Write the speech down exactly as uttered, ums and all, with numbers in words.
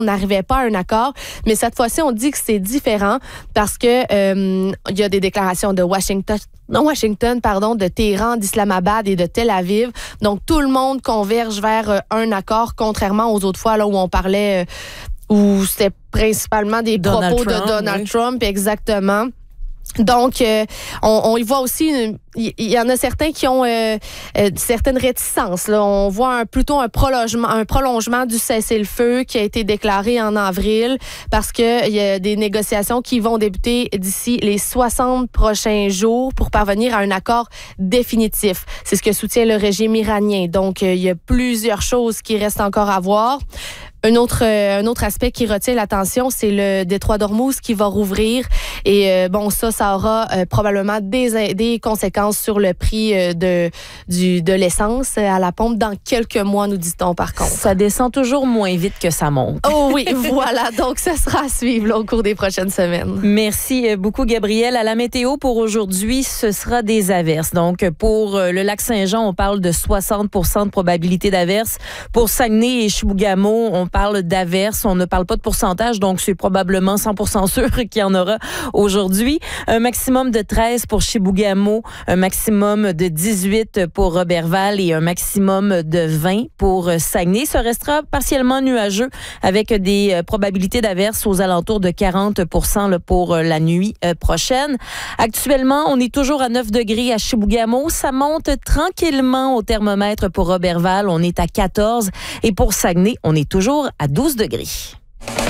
on n'arrivait pas à un accord, mais cette fois-ci, on dit que c'est différent parce que euh, il y a des déclarations de Washington, non Washington, pardon, de Téhéran, d'Islamabad et de Tel Aviv. Donc, tout le monde converge vers euh, un accord, contrairement aux autres fois là où on parlait, euh, où c'était principalement des Donald propos Trump, de Donald oui. Trump, exactement. Donc, euh, on, on y voit aussi, il y, y en a certains qui ont euh, euh, certaines réticences. Là. On voit un, plutôt un prolongement, un prolongement du cessez-le-feu qui a été déclaré en avril parce que il y a des négociations qui vont débuter d'ici les soixante prochains jours pour parvenir à un accord définitif. C'est ce que soutient le régime iranien. Donc, euh, il y a plusieurs choses qui restent encore à voir. Un autre, euh, un autre aspect qui retient l'attention, c'est le détroit d'Ormuz qui va rouvrir. Et euh, bon, ça, ça aura euh, probablement des, des conséquences sur le prix euh, de, du, de l'essence à la pompe dans quelques mois, nous dit-on par contre. Ça descend toujours moins vite que ça monte. Oh oui, voilà. Donc, ça sera à suivre là, au cours des prochaines semaines. Merci beaucoup, Gabrielle. À la météo pour aujourd'hui, ce sera des averses. Donc, pour le lac Saint-Jean, on parle de soixante pour cent de probabilité d'averses. Pour Saguenay et Chibougamau, on parle d'averses. On ne parle pas de pourcentage, donc c'est probablement cent pour cent sûr qu'il y en aura aujourd'hui. Un maximum de treize pour Chibougamau, un maximum de dix-huit pour Roberval et un maximum de vingt pour Saguenay. Ce restera partiellement nuageux avec des probabilités d'averses aux alentours de quarante pour cent pour la nuit prochaine. Actuellement, on est toujours à neuf degrés à Chibougamau. Ça monte tranquillement au thermomètre pour Roberval. On est à quatorze. Et pour Saguenay, on est toujours à douze degrés.